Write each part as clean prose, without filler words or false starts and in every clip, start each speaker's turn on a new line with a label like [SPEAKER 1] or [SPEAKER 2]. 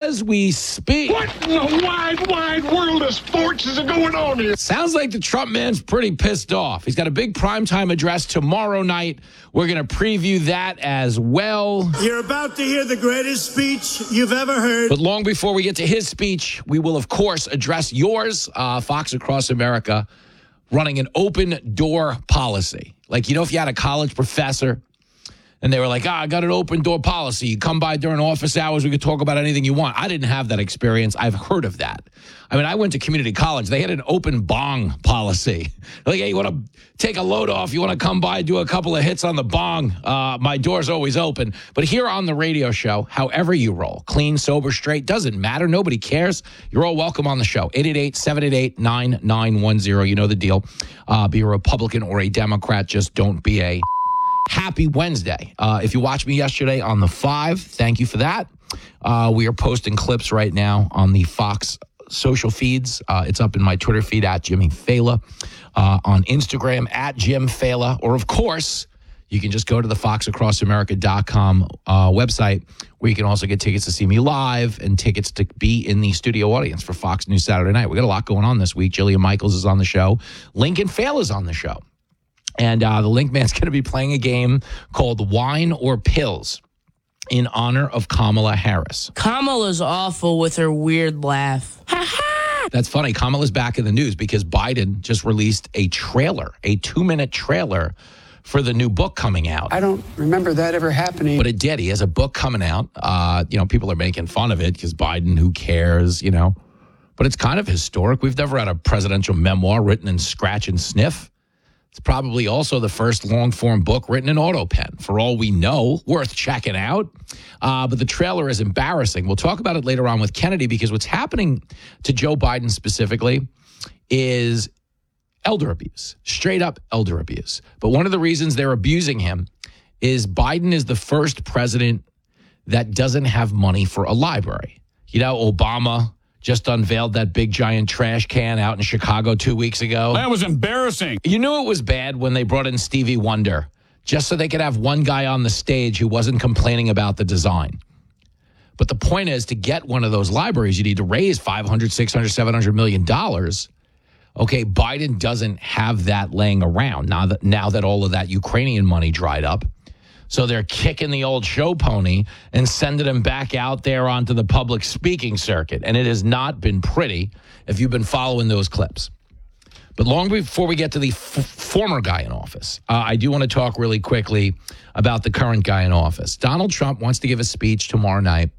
[SPEAKER 1] as we speak.
[SPEAKER 2] What in the wide world of sports is going on here?
[SPEAKER 1] Sounds like the Trump man's pretty pissed off. He's got a big primetime address tomorrow night. We're going to preview that as well.
[SPEAKER 3] You're about to hear the greatest speech you've ever heard.
[SPEAKER 1] But long before we get to his speech, we will, of course, address yours, Fox Across America, running an open door policy. Like, you know, if you had a college professor and they were like, I got an open door policy. You come by during office hours. We could talk about anything you want. I didn't have that experience. I've heard of that. I mean, I went to community college. They had an open bong policy. Like, hey, you want to take a load off? You want to come by, do a couple of hits on the bong? My door's always open. But here on the radio show, however you roll, clean, sober, straight, doesn't matter. Nobody cares. You're all welcome on the show. 888-788-9910. You know the deal. Be a Republican or a Democrat. Just don't be a... Happy Wednesday. If you watched me yesterday on the 5, thank you for that. We are posting clips right now on the Fox social feeds. It's up in my Twitter feed at Jimmy Fela, on Instagram at Jim Fela, or of course, you can just go to the foxacrossamerica.com website where you can also get tickets to see me live and tickets to be in the studio audience for Fox News Saturday Night. We got a lot going on this week. Jillian Michaels is on the show. Lincoln Fela is on the show. And the Link Man's going to be playing a game called Wine or Pills in honor of Kamala Harris.
[SPEAKER 4] Kamala's awful with her weird laugh.
[SPEAKER 1] That's funny. Kamala's back in the news because Biden just released a trailer, a 2-minute trailer for the new book coming out.
[SPEAKER 5] I don't remember that ever happening.
[SPEAKER 1] But it did. He has a book coming out. People are making fun of it because Biden, who cares, But it's kind of historic. We've never had a presidential memoir written in scratch and sniff. It's probably also the first long-form book written in AutoPen. For all we know, worth checking out. But the trailer is embarrassing. We'll talk about it later on with Kennedy because what's happening to Joe Biden specifically is elder abuse, straight-up elder abuse. But one of the reasons they're abusing him is Biden is the first president that doesn't have money for a library. Obama just unveiled that big giant trash can out in Chicago 2 weeks ago.
[SPEAKER 2] That was embarrassing.
[SPEAKER 1] You knew it was bad when they brought in Stevie Wonder, just so they could have one guy on the stage who wasn't complaining about the design. But the point is, to get one of those libraries, you need to raise $500, $600, $700 million. Okay, Biden doesn't have that laying around now that all of that Ukrainian money dried up. So they're kicking the old show pony and sending him back out there onto the public speaking circuit. And it has not been pretty if you've been following those clips. But long before we get to the former guy in office, I do want to talk really quickly about the current guy in office. Donald Trump wants to give a speech tomorrow night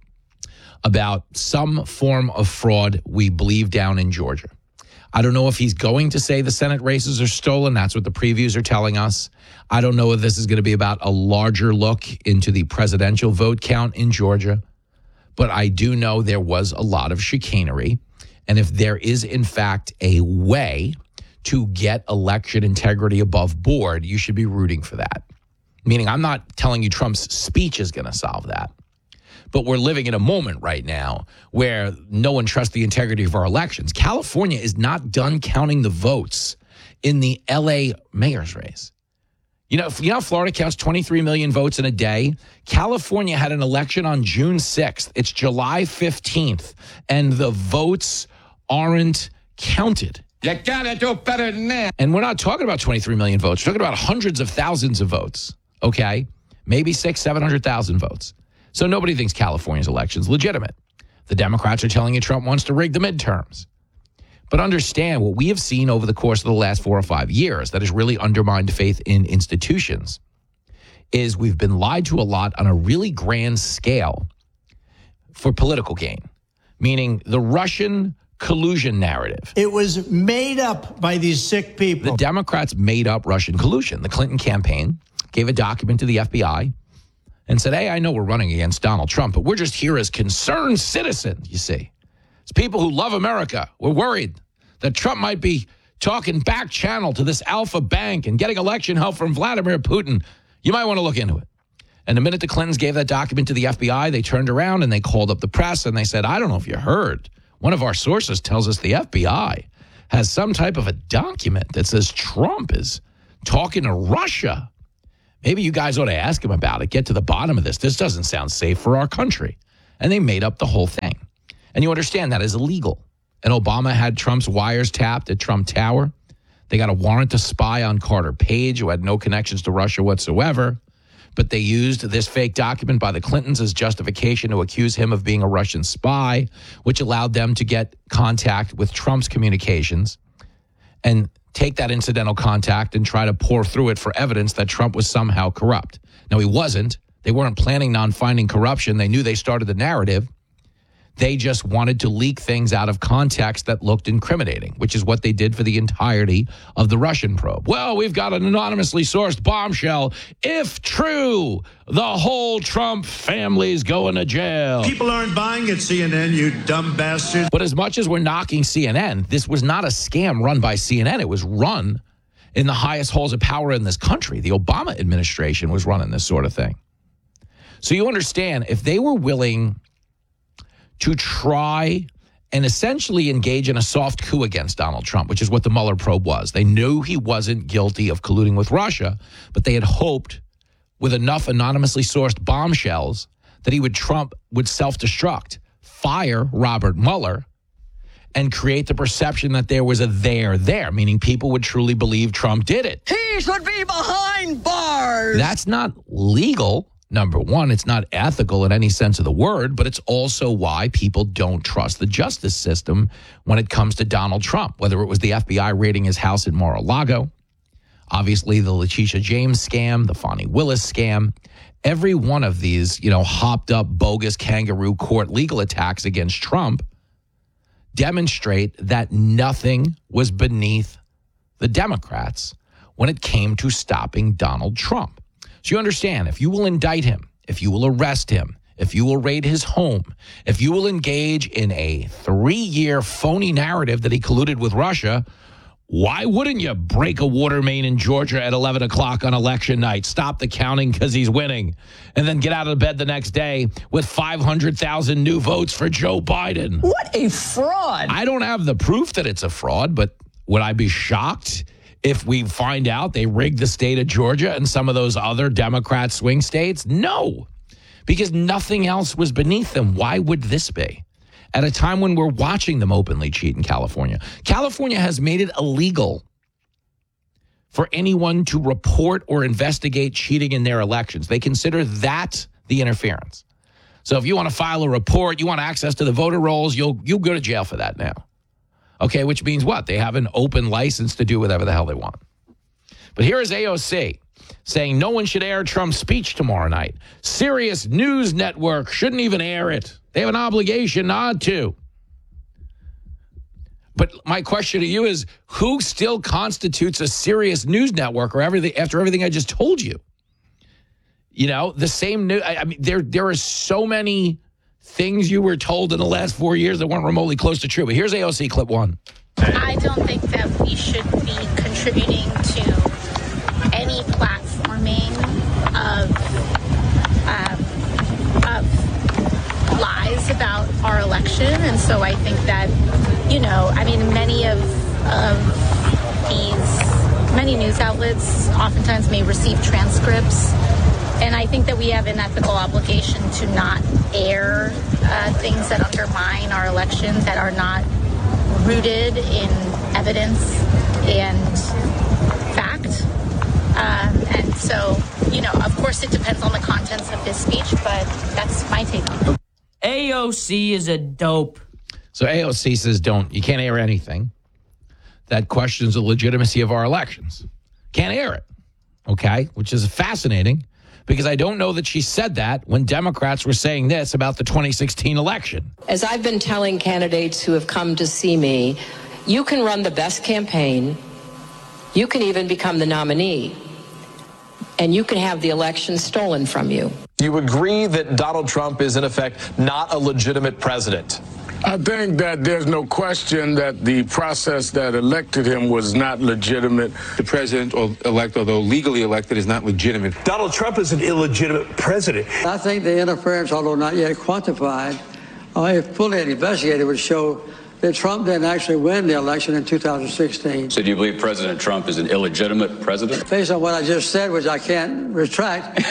[SPEAKER 1] about some form of fraud we believe down in Georgia. I don't know if he's going to say the Senate races are stolen. That's what the previews are telling us. I don't know if this is going to be about a larger look into the presidential vote count in Georgia. But I do know there was a lot of chicanery. And if there is, in fact, a way to get election integrity above board, you should be rooting for that. Meaning, I'm not telling you Trump's speech is going to solve that. But we're living in a moment right now where no one trusts the integrity of our elections. California is not done counting the votes in the L.A. mayor's race. You know Florida counts 23 million votes in a day? California had an election on June 6th. It's July 15th, and the votes aren't counted.
[SPEAKER 2] You gotta do better than that.
[SPEAKER 1] And we're not talking about 23 million votes. We're talking about hundreds of thousands of votes, okay? Maybe 700,000 votes. So nobody thinks California's election's legitimate. The Democrats are telling you Trump wants to rig the midterms. But understand what we have seen over the course of the last 4 or 5 years that has really undermined faith in institutions is we've been lied to a lot on a really grand scale for political gain, meaning the Russian collusion narrative.
[SPEAKER 3] It was made up by these sick people.
[SPEAKER 1] The Democrats made up Russian collusion. The Clinton campaign gave a document to the FBI and said, hey, I know we're running against Donald Trump, but we're just here as concerned citizens, you see. It's people who love America. We're worried that Trump might be talking back channel to this Alpha Bank and getting election help from Vladimir Putin. You might want to look into it. And the minute the Clintons gave that document to the FBI, they turned around and they called up the press and they said, I don't know if you heard. One of our sources tells us the FBI has some type of a document that says Trump is talking to Russia. Maybe you guys ought to ask him about it. Get to the bottom of this. This doesn't sound safe for our country. And they made up the whole thing. And you understand that is illegal. And Obama had Trump's wires tapped at Trump Tower. They got a warrant to spy on Carter Page, who had no connections to Russia whatsoever. But they used this fake document by the Clintons as justification to accuse him of being a Russian spy, which allowed them to get contact with Trump's communications and take that incidental contact and try to pour through it for evidence that Trump was somehow corrupt. Now, he wasn't. They weren't planning on finding corruption. They knew they started the narrative. They just wanted to leak things out of context that looked incriminating, which is what they did for the entirety of the Russian probe. Well, we've got an anonymously sourced bombshell. If true, the whole Trump family's going to jail.
[SPEAKER 3] People aren't buying at CNN, you dumb bastard.
[SPEAKER 1] But as much as we're knocking CNN, this was not a scam run by CNN. It was run in the highest halls of power in this country. The Obama administration was running this sort of thing. So you understand, if they were willing to try and essentially engage in a soft coup against Donald Trump, which is what the Mueller probe was. They knew he wasn't guilty of colluding with Russia, but they had hoped with enough anonymously sourced bombshells that Trump would self-destruct, fire Robert Mueller, and create the perception that there was a there, meaning people would truly believe Trump did it.
[SPEAKER 6] He should be behind bars.
[SPEAKER 1] That's not legal. Number one, it's not ethical in any sense of the word, but it's also why people don't trust the justice system when it comes to Donald Trump, whether it was the FBI raiding his house at Mar-a-Lago, obviously the Letitia James scam, the Fonnie Willis scam, every one of these, hopped up bogus kangaroo court legal attacks against Trump demonstrate that nothing was beneath the Democrats when it came to stopping Donald Trump. So you understand, if you will indict him, if you will arrest him, if you will raid his home, if you will engage in a 3-year phony narrative that he colluded with Russia, why wouldn't you break a water main in Georgia at 11 o'clock on election night, stop the counting because he's winning, and then get out of bed the next day with 500,000 new votes for Joe Biden?
[SPEAKER 6] What a fraud.
[SPEAKER 1] I don't have the proof that it's a fraud, but would I be shocked if we find out they rigged the state of Georgia and some of those other Democrat swing states? No, because nothing else was beneath them. Why would this be? At a time when we're watching them openly cheat in California. California has made it illegal for anyone to report or investigate cheating in their elections. They consider that the interference. So if you want to file a report, you want access to the voter rolls, you'll go to jail for that now. Okay, which means what? They have an open license to do whatever the hell they want. But here is AOC saying no one should air Trump's speech tomorrow night. Sirius News Network shouldn't even air it. They have an obligation not to. But my question to you is, who still constitutes a Sirius News Network or after everything I just told you? The same news. I mean, there are so many things you were told in the last 4 years that weren't remotely close to true. But here's AOC clip 1.
[SPEAKER 7] I don't think that we should be contributing to any platforming of lies about our election. And so I think that, many news outlets oftentimes may receive transcripts. And I think that we have an ethical obligation to not air things that undermine our election, that are not rooted in evidence and fact. And so, of course, it depends on the contents of his speech, but that's my take on it.
[SPEAKER 4] AOC is a dope.
[SPEAKER 1] So AOC says you can't air anything that questions the legitimacy of our elections. Can't air it, okay? Which is fascinating, because I don't know that she said that when Democrats were saying this about the 2016 election.
[SPEAKER 8] As I've been telling candidates who have come to see me, you can run the best campaign, you can even become the nominee, and you can have the election stolen from you.
[SPEAKER 9] You agree that Donald Trump is, in effect, not a legitimate president?
[SPEAKER 2] I think that there's no question that the process that elected him was not legitimate.
[SPEAKER 10] The president-elect, although legally elected, is not legitimate.
[SPEAKER 11] Donald Trump is an illegitimate president.
[SPEAKER 5] I think the interference, although not yet quantified, if fully investigated, would show that Trump didn't actually win the election in 2016.
[SPEAKER 12] So do you believe President Trump is an illegitimate president?
[SPEAKER 5] Based on what I just said, which I can't retract.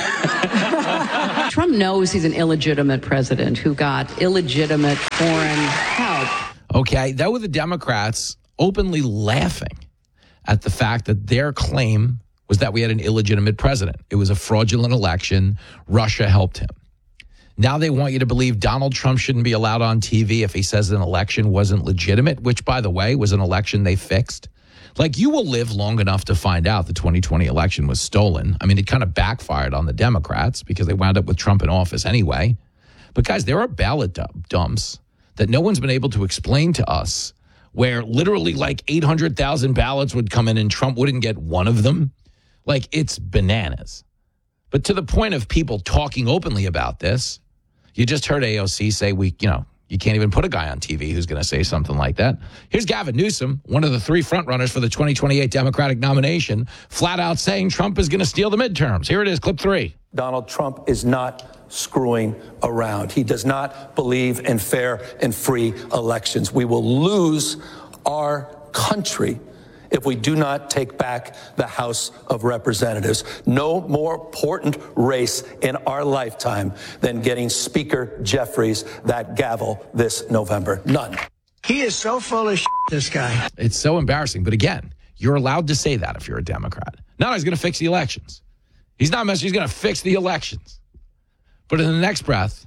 [SPEAKER 8] Trump knows he's an illegitimate president who got illegitimate foreign help.
[SPEAKER 1] Okay, that was the Democrats openly laughing at the fact that their claim was that we had an illegitimate president. It was a fraudulent election. Russia helped him. Now they want you to believe Donald Trump shouldn't be allowed on TV if he says an election wasn't legitimate, which, by the way, was an election they fixed. Like, you will live long enough to find out the 2020 election was stolen. I mean, it kind of backfired on the Democrats because they wound up with Trump in office anyway. But, guys, there are ballot dumps that no one's been able to explain to us where literally like 800,000 ballots would come in and Trump wouldn't get one of them. Like, it's bananas. But to the point of people talking openly about this, you just heard AOC say, you can't even put a guy on TV who's going to say something like that. Here's Gavin Newsom, one of the three frontrunners for the 2028 Democratic nomination, flat out saying Trump is going to steal the midterms. Here it is, clip 3.
[SPEAKER 11] Donald Trump is not screwing around. He does not believe in fair and free elections. We will lose our country if we do not take back the House of Representatives. No more important race in our lifetime than getting Speaker Jeffries that gavel this November. None.
[SPEAKER 3] He is so full of shit, this guy.
[SPEAKER 1] It's so embarrassing. But again, you're allowed to say that if you're a Democrat. Now he's going to fix the elections. He's not messing. He's going to fix the elections. But in the next breath,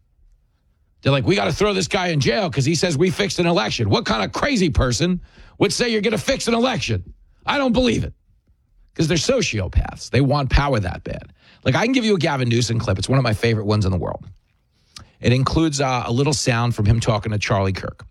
[SPEAKER 1] they're like, we got to throw this guy in jail because he says we fixed an election. What kind of crazy person would say you're going to fix an election? I don't believe it. Because they're sociopaths. They want power that bad. Like, I can give you a Gavin Newsom clip. It's one of my favorite ones in the world. It includes a little sound from him talking to Charlie Kirk.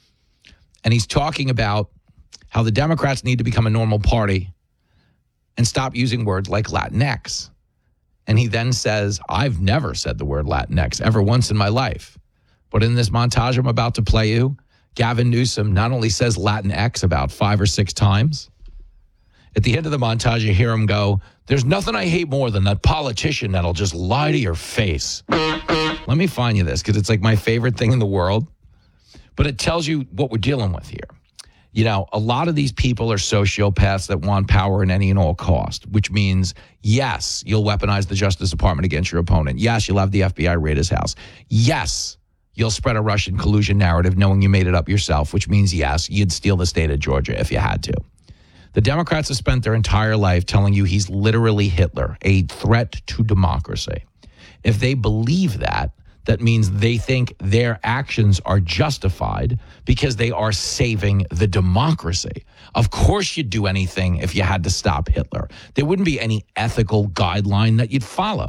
[SPEAKER 1] And he's talking about how the Democrats need to become a normal party and stop using words like Latinx. And he then says, I've never said the word Latinx ever once in my life. But in this montage I'm about to play you, Gavin Newsom not only says Latinx about 5 or 6 times. At the end of the montage, you hear him go, there's nothing I hate more than that politician that'll just lie to your face. Let me find you this, because it's like my favorite thing in the world. But it tells you what we're dealing with here. You know, a lot of these people are sociopaths that want power at any and all cost, which means, yes, you'll weaponize the Justice Department against your opponent. Yes, you'll have the FBI raid his house. Yes, you'll spread a Russian collusion narrative knowing you made it up yourself, which means, yes, you'd steal the state of Georgia if you had to. The Democrats have spent their entire life telling you he's literally Hitler, a threat to democracy. If they believe that, that means they think their actions are justified because they are saving the democracy. Of course you'd do anything if you had to stop Hitler. There wouldn't be any ethical guideline that you'd follow.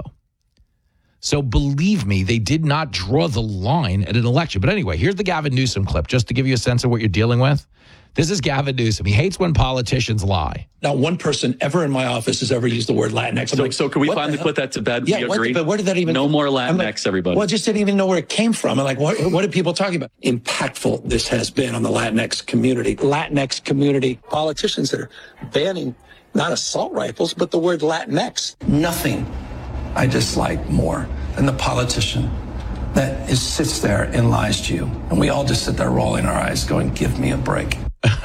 [SPEAKER 1] So believe me, they did not draw the line at an election. But anyway, here's the Gavin Newsom clip, just to give you a sense of what you're dealing with. This is Gavin Newsom. He hates when politicians lie.
[SPEAKER 11] Not one person ever in my office has ever used the word Latinx.
[SPEAKER 12] So can we finally put that to bed?
[SPEAKER 11] Yeah,
[SPEAKER 12] we agree?
[SPEAKER 11] But where did that even...
[SPEAKER 12] No more Latinx, everybody.
[SPEAKER 11] Well, I just didn't even know where it came from. I'm like, what are people talking about? Impactful this has been on the Latinx community. Latinx community politicians that are banning not assault rifles, but the word Latinx. Nothing I dislike more than the politician that sits there and lies to you. And we all just sit there rolling our eyes going, give me a break.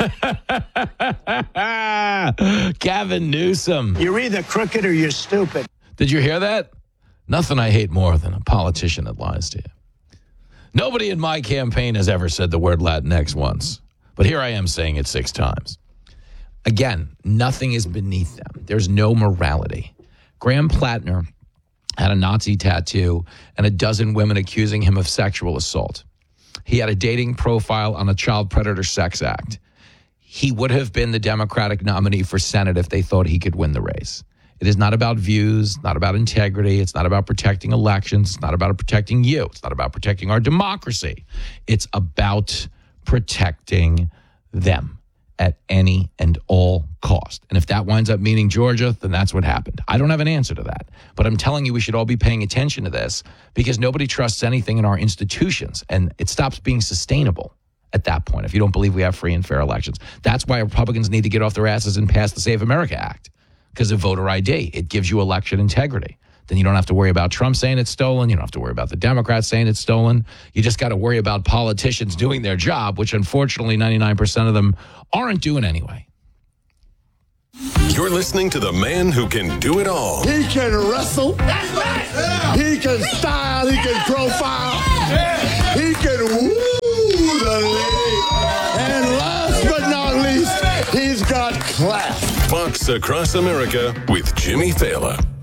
[SPEAKER 1] Gavin Newsom.
[SPEAKER 3] You're either crooked or you're stupid.
[SPEAKER 1] Did you hear that? Nothing I hate more than a politician that lies to you. Nobody in my campaign has ever said the word Latinx once, but here I am saying it 6 times. Again, nothing is beneath them. There's no morality. Graham Plattner had a Nazi tattoo and a dozen women accusing him of sexual assault. He had a dating profile on a child predator sex act. He would have been the Democratic nominee for Senate if they thought he could win the race. It is not about views, not about integrity. It's not about protecting elections. It's not about protecting you. It's not about protecting our democracy. It's about protecting them at any and all cost. And if that winds up meaning Georgia, then that's what happened. I don't have an answer to that. But I'm telling you, we should all be paying attention to this because nobody trusts anything in our institutions. And it stops being sustainable at that point if you don't believe we have free and fair elections. That's why Republicans need to get off their asses and pass the Save America Act because of voter ID. It gives you election integrity. then you don't have to worry about Trump saying it's stolen. You don't have to worry about the Democrats saying it's stolen. You just got to worry about politicians doing their job, which unfortunately 99% of them aren't doing anyway.
[SPEAKER 13] You're listening to the man who can do it all.
[SPEAKER 3] He can wrestle. He can style. He can profile. He can woo the lady. And last but not least, he's got class.
[SPEAKER 13] Fox Across America with Jimmy Fallon.